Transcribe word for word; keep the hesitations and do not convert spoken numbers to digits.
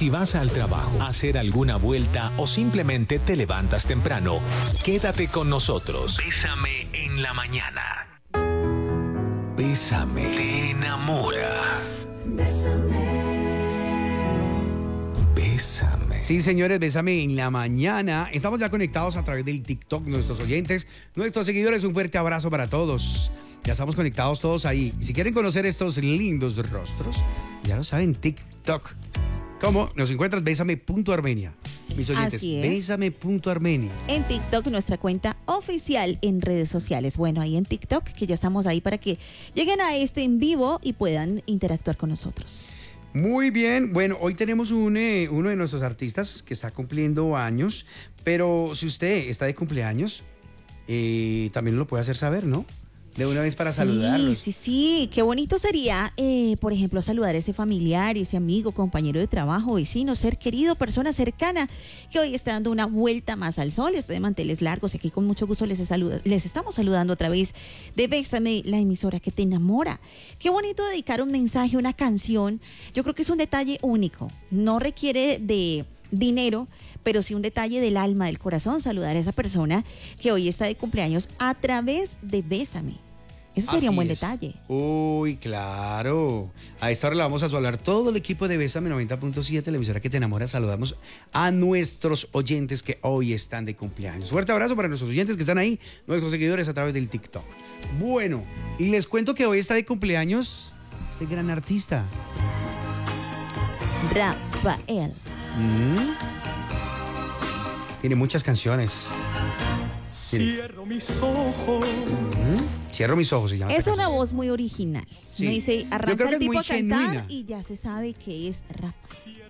Si vas al trabajo, a hacer alguna vuelta o simplemente te levantas temprano, quédate con nosotros. Bésame en la mañana. Bésame. Te enamora. Bésame. Sí, señores, Bésame en la mañana. Estamos ya conectados a través del TikTok, nuestros oyentes, nuestros seguidores. Un fuerte abrazo para todos. Ya estamos conectados todos ahí. Y si quieren conocer estos lindos rostros, ya lo saben, TikTok. ¿Cómo? Nos encuentras bésame punto armenia. Mis oyentes, Así es. bésame punto armenia. En TikTok, nuestra cuenta oficial en redes sociales. Bueno, ahí en TikTok, que ya estamos ahí para que lleguen a este en vivo y puedan interactuar con nosotros. Muy bien, bueno, hoy tenemos un, eh, uno de nuestros artistas que está cumpliendo años, pero si usted está de cumpleaños, eh, también lo puede hacer saber, ¿no? De una vez para sí, saludarlos. Sí, sí, qué bonito sería, eh, por ejemplo, saludar a ese familiar, ese amigo, compañero de trabajo, vecino, ser querido, persona cercana, que hoy está dando una vuelta más al sol, está de manteles largos, y aquí con mucho gusto les, saluda, les estamos saludando a través de Bésame, la emisora que te enamora. Qué bonito dedicar un mensaje, una canción, yo creo que es un detalle único, no requiere de dinero, pero sí un detalle del alma, del corazón, saludar a esa persona que hoy está de cumpleaños a través de Bésame. Eso sería Así un buen es. detalle. Uy, claro. A esta hora le vamos a saludar todo el equipo de Bésame noventa punto siete, la emisora que te enamora. Saludamos a nuestros oyentes que hoy están de cumpleaños. Fuerte abrazo para nuestros oyentes que están ahí, nuestros seguidores a través del TikTok. Bueno, y les cuento que hoy está de cumpleaños este gran artista. Rafael. Mm. Tiene muchas canciones. Cierro mis ojos. Mm. Cierro mis ojos, se llama. Es esta una canción. voz muy original. Sí. Me dice, Yo arranca creo que el es tipo muy a cantar genuina. y ya se sabe que es Rafa.